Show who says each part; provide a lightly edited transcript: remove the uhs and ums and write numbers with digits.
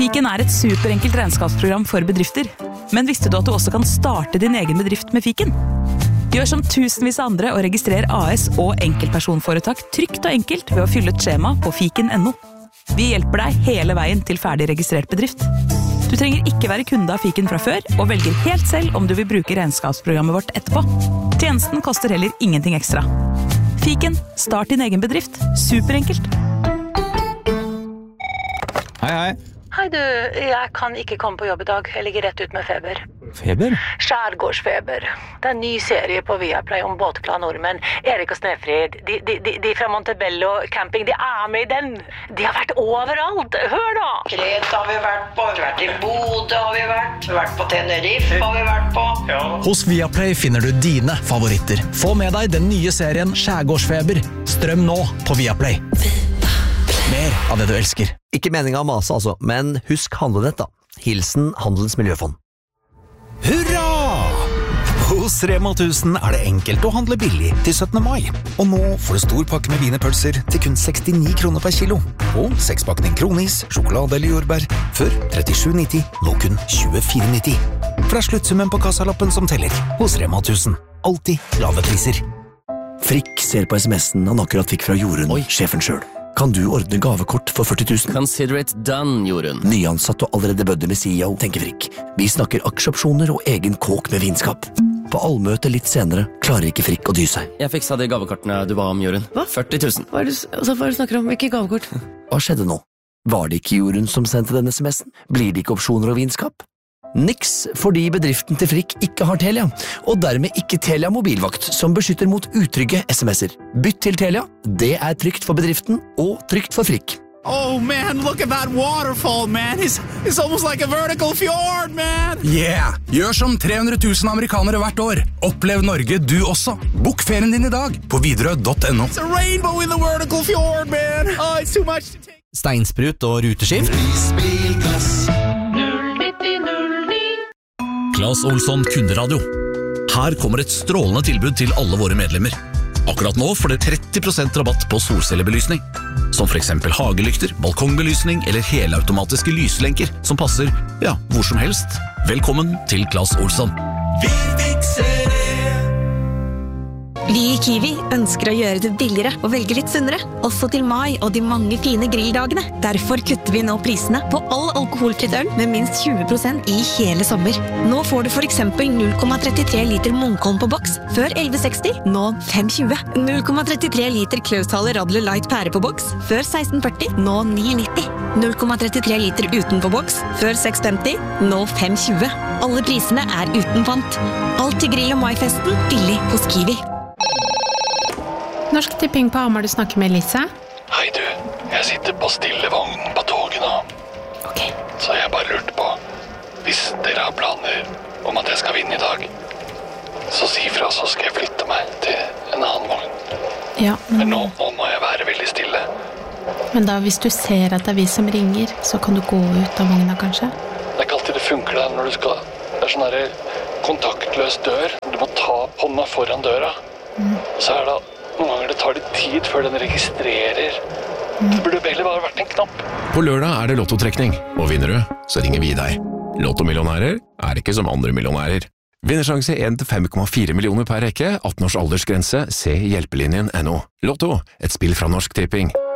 Speaker 1: Fiken et superenkelt regnskapsprogram for bedrifter. Men visste du at du også kan starte din egen bedrift med Fiken? Gjør som tusenvis av andre og registrer AS og enkeltpersonforetak trygt og enkelt ved å fylle et skjema på fiken.no. Vi hjelper deg hele veien til ferdig registrert bedrift. Du trenger ikke være kunde av Fiken fra før, og velger helt selv om du vil bruke regnskapsprogrammet vårt etterpå. Tjenesten koster heller ingenting ekstra. Fiken, start din egen bedrift. Superenkelt.
Speaker 2: Hei.
Speaker 3: Hei du, jeg kan ikke komme på jobb i dag. Jeg ligger rett ut med feber.
Speaker 2: Feber?
Speaker 3: Skjærgårdsfeber. Det en ny serie på Viaplay om båtglade nordmenn. Erik og Snefrid, de fra Montebello camping, de med i den. De har vært overalt. Hør da!
Speaker 4: Kreta har vi vært på, vi har vært i Bodø har vi vært på Tenerife har vi vært på. Ja.
Speaker 5: Hos Viaplay finner du dine favoritter. Få med deg den nye serien Skjærgårdsfeber. Strøm nå på Viaplay. Mer av det du elsker.
Speaker 6: Ikke meningen av mase altså, men husk handlenett da. Hilsen Handelens Miljøfond.
Speaker 5: Hurra! Hos Rema 1000 det enkelt å handle billig til 17. mai. Og nå får du stor pakke med wienerpølser til kun 69 kroner per kilo. Og 6-pakning kronis, sjokolade eller jordbær, før 37,90, nå kun 24,90. For det sluttsummen på kassalappen som teller. Hos Rema 1000. Alltid lave priser.
Speaker 6: Frikk ser på sms'en han akkurat fikk fra Jorunn, sjefen selv. Kan du ordne gavekort for 40 000?
Speaker 7: Consider it done, Jorunn.
Speaker 6: Nyansatt og allerede bødde med CEO, tenker Frikk. Vi snakker aksjeopsjoner og egen kåk med vinskap. På allmøte litt senere klarer ikke Frikk å dy seg.
Speaker 7: Jeg fiksa de gavekortene du ba om, Jorunn. Hva? 40 000. Hva er det du snakker om? Hvilke gavekort?
Speaker 6: Hva skjedde nå? Var det ikke Jorunn som sendte denne sms'en? Blir det ikke opsjoner og vinskap? Niks, fordi bedriften til Frikk ikke har Telia, og dermed ikke Telia mobilvakt, som beskytter mot utrygge sms'er. Bytt til Telia, det trygt for bedriften og trygt for Frikk.
Speaker 5: Oh man, look at that waterfall, man. It's almost like a vertical fjord, man. Yeah, gjør som 300 000 amerikanere hvert år. Opplev Norge du også. Bok ferien din i dag på Widerøe.no. It's a rainbow in the vertical fjord, man. Oh, it's too much to take. Steinsprut og ruteskift.
Speaker 8: Claes Olsson Kunderadio. Her kommer et strålende tilbud til alle våre medlemmer. Akkurat nå får dere 30% rabatt på solcellebelysning, som for eksempel hagelykter, balkongbelysning eller helautomatiske lyslenker som passer, ja, hvor som helst. Velkommen til Claes Olsson.
Speaker 9: Vi fikser det! Vi i Kiwi ønsker å gjøre det billigere og velge litt sunnere, også til mai og de mange fine grilldagene. Derfor kutter vi nå prisene på all alkoholfritt øl med minst 20% i hele sommer. Nå får du for eksempel 0,33 liter Munkholm på boks, før 11,60, nå 5,20. 0,33 liter Klausthaler Radler Light pære på boks, før 16,40, nå 9,90. 0,33 liter uten på boks, før 6,50, nå 5,20. Alle prisene uten pant. Alt til grill og maifesten, billig hos Kiwi.
Speaker 10: Norsk Tipping på Hamar, du snakker med Lise.
Speaker 11: Hei du, jeg sitter på stillevognen på toget nå.
Speaker 10: Ok.
Speaker 11: Så jeg bare lurte på, hvis dere har planer om at jeg skal vinne i dag, så si fra, så skal jeg flytte meg til en annen vogn.
Speaker 10: Ja,
Speaker 11: men nå må jeg være veldig stille.
Speaker 10: Men da, hvis du ser at det vi som ringer, så kan du gå ut av vogna, kanskje?
Speaker 11: Det ikke alltid det funker da, når du skal... Det sånn her kontaktløs dør. Du må ta hånda foran døra. Så det noen ganger det tar litt tid før den registrerer. Det burde heller bare vært en knapp.
Speaker 12: På lørdag det lottotrekning, og vinner du, så ringer vi deg. Lottomillionærer ikke som andre millionærer. Vinnersjanse 1-5,4 millioner per rekke, 18 års aldersgrense, se hjelpelinjen.no. Lotto, et spill fra Norsk Tipping.